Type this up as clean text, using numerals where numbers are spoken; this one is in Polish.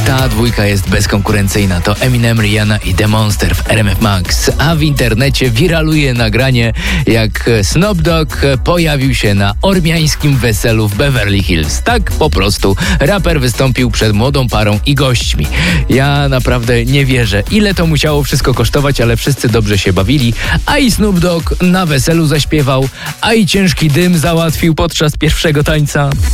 Ta dwójka jest bezkonkurencyjna. To Eminem, Rihanna i The Monster w RMF Max. A w internecie wiraluje nagranie, jak Snoop Dogg pojawił się na ormiańskim weselu w Beverly Hills. Tak po prostu. Raper wystąpił przed młodą parą i gośćmi. Ja naprawdę nie wierzę, ile to musiało wszystko kosztować, ale wszyscy dobrze się bawili. A i Snoop Dogg na weselu zaśpiewał, a i ciężki dym załatwił podczas pierwszego tańca.